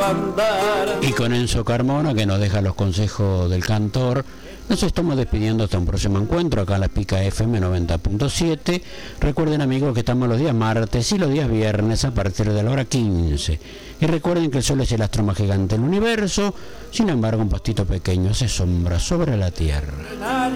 andar. Y con Enzo Carmona, que nos deja los consejos del cantor, nos estamos despidiendo hasta un próximo encuentro acá en la Pica FM 90.7. Recuerden, amigos, que estamos los días martes y los días viernes a partir de la hora 15. Y recuerden que el Sol es el astro más gigante del universo, sin embargo un pastito pequeño hace sombra sobre la Tierra.